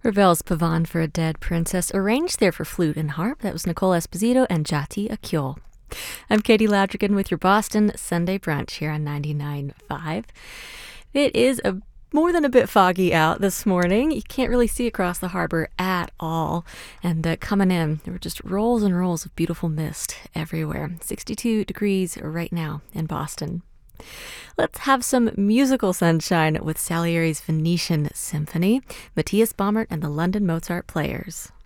Ravel's Pavane for a Dead Princess, arranged there for flute and harp. That was Nicole Esposito and Jati Akyol. I'm Katie Ladrigan with your Boston Sunday Brunch here on 99.5. It is more than a bit foggy out this morning. You can't really see across the harbor at all. And coming in, there were just rolls and rolls of beautiful mist everywhere. 62 degrees right now in Boston. Let's have some musical sunshine with Salieri's Venetian Symphony, Matthias Baumert and the London Mozart Players.